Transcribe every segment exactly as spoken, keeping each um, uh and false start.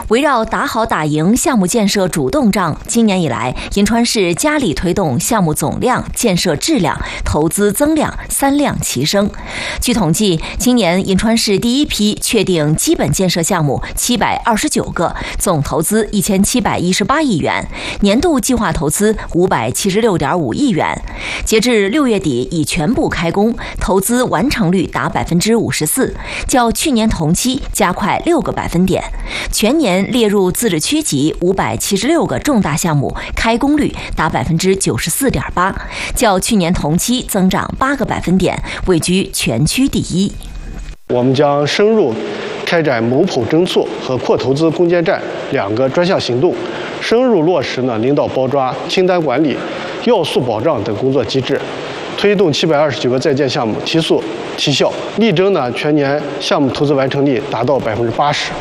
围绕打好打赢项目建设主动仗，今年以来，银川市加力推动项目总量、建设质量、投资增量三量齐升。据统计，今年银川市第一批确定基本建设项目七百二十九个，总投资一千七百一十八亿元，年度计划投资五百七十六点五亿元。截至六月底，已全部开工，投资完成率达百分之五十四，较去年同期加快六个百分点。全年列入自治区级五百七十六个重大项目，开工率达百分之九十四点八，较去年同期增长八个百分点，位居全区第一。 我们将深入开展谋普侦促和扩投资攻坚战两个专项行动，深入落实呢领导包抓、清单管理、要素保障等工作机制，推动七百二十九个在建项目提速提效，力争呢全年项目投资完成率达到百分之八十。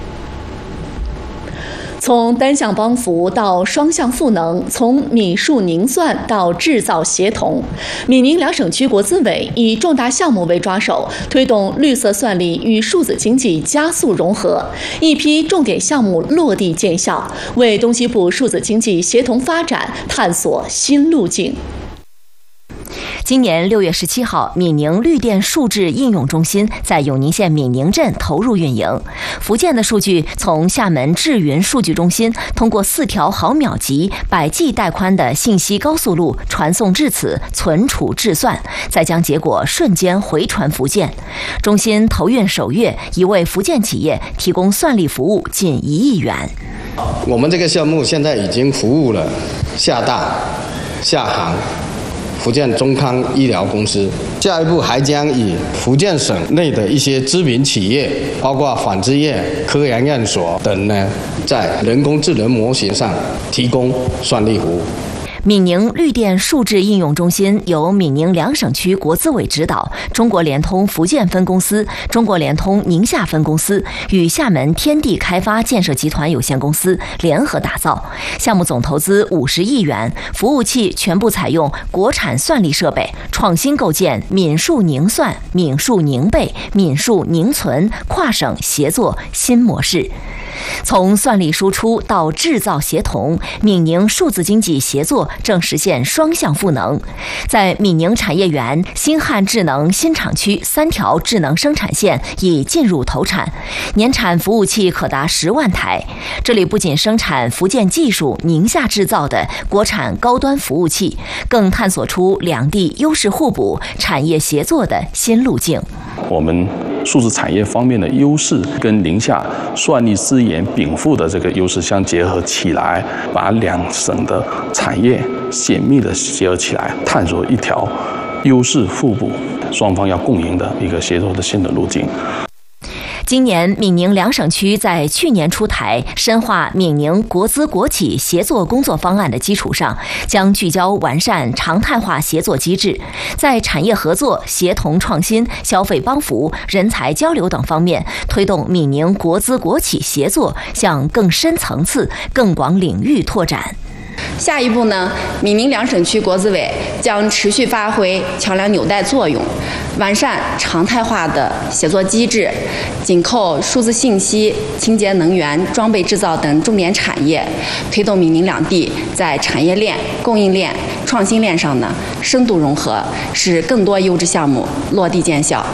从单项帮扶到双向赋能，从米数宁算到制造协同，闽宁两省区国资委以重大项目为抓手，推动绿色算力与数字经济加速融合，一批重点项目落地见效，为东西部数字经济协同发展探索新路径。 今年六月十七号，闽宁绿电数字应用中心在永宁县闽宁镇投入运营。福建的数据从厦门智云数据中心通过四条毫秒级、百 G 带宽的信息高速路传送至此，存储制算，再将结果瞬间回传福建。中心投运首月已为福建企业提供算力服务近一亿元。 我们这个项目现在已经服务了厦大、厦航、福建中康医疗公司，下一步还将以福建省内的一些知名企业，包括纺织业、科研院所等呢，在人工智能模型上提供算力服务。 闽宁绿电数字应用中心由闽宁两省区国资委指导，中国联通福建分公司、中国联通宁夏分公司与厦门天地开发建设集团有限公司联合打造。项目总投资五十亿元，服务器全部采用国产算力设备，创新构建闽数宁算、闽数宁备、闽数宁存跨省协作新模式。从算力输出到制造协同，闽宁数字经济协作正实现双向赋能。在闽宁产业园新汉智能新厂区，三条智能生产线已进入投产，年产服务器可达十万台。这里不仅生产福建技术、宁夏制造的国产高端服务器，更探索出两地优势互补、产业协作的新路径。 我们数字产业方面的优势跟宁夏算力资源禀赋的这个优势相结合起来，把两省的产业紧密的结合起来，探索一条优势互补、双方要共赢的一个协作的新的路径。 今年闽宁两省区在去年出台深化闽宁国资国企协作工作方案的基础上，将聚焦完善常态化协作机制，在产业合作、协同创新、消费帮扶、人才交流等方面，推动闽宁国资国企协作向更深层次、更广领域拓展。 下一步呢，闽宁两省区国资委将持续发挥桥梁纽带作用，完善常态化的协作机制，紧扣数字信息、清洁能源、装备制造等重点产业，推动闽宁两地在产业链、供应链、创新链上呢深度融合，使更多优质项目落地见效。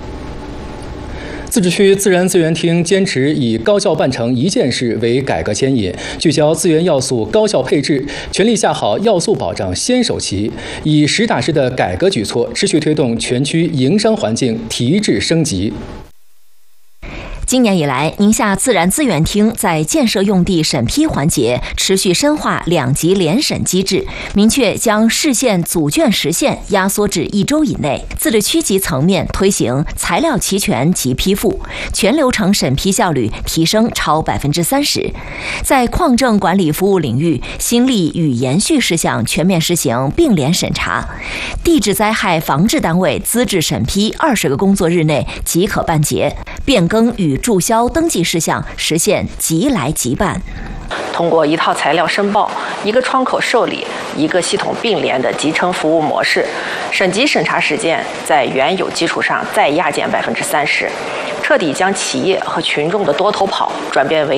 自治区自然资源厅坚持以高效办成一件事为改革牵引，聚焦资源要素高效配置，全力下好要素保障先手棋，以实打实的改革举措，持续推动全区营商环境提质升级。 今年以来，宁夏自然资源厅在建设用地审批环节持续深化两级联审机制，明确将市县组卷实现压缩至一周以内。自治区级层面推行材料齐全即批复，全流程审批效率提升超百分之三十。在矿政管理服务领域，新立与延续事项全面实行并联审查，地质灾害防治单位资质审批二十个工作日内即可办结，变更与注销登记事项实现即来即办。 通过一套材料申报、一个窗口受理、一个系统并联的集成服务模式，省级审查时间在原有基础上再压减百分之三十，彻底将企业和群众的多头跑转变为